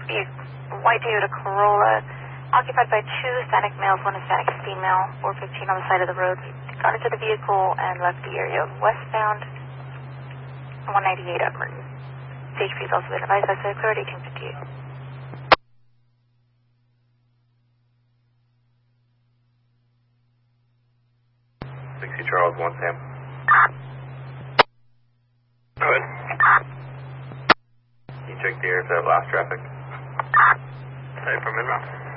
White Toyota Corolla, occupied by 2 Hispanic males, 1 Hispanic female, 415 on the side of the road. Got into the vehicle and left the area westbound, 198 up Merton. CHP has also been advised by Clear 1858. 60 Charles, 1 Sam. Go ahead. Can you check the air for that last traffic? Sorry, from inbound.